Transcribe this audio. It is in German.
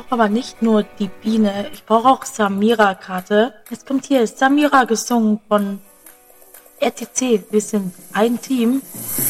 brauche aber nicht nur die Biene, ich brauche auch Samira-Karte. Jetzt kommt hier Samira gesungen von RTC. Wir sind ein Team.